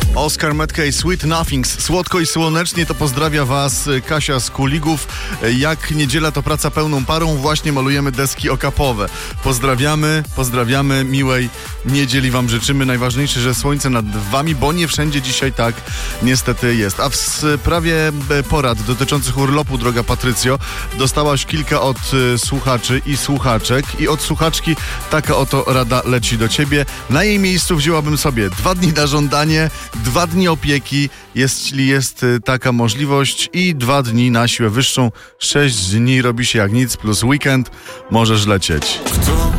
Oscar Metka i Sweet Nothings. Słodko i słonecznie to pozdrawia Was Kasia z Kuligów. Jak niedziela to praca pełną parą, właśnie malujemy deski okapowe. Pozdrawiamy, miłej niedzieli Wam życzymy. Najważniejsze, że słońce nad Wami, bo nie wszędzie dzisiaj tak niestety jest. A w sprawie porad dotyczących urlopu, droga Patrycjo, dostałaś kilka od słuchaczy i słuchaczek i od słuchaczki taka oto rada leci do Ciebie. Na jej miejscu wzięłabym sobie 2 dni na żądanie, 2 dni opieki, jeśli jest taka możliwość, i 2 dni na siłę wyższą. 6 dni robi się jak nic, plus weekend, możesz lecieć. Kto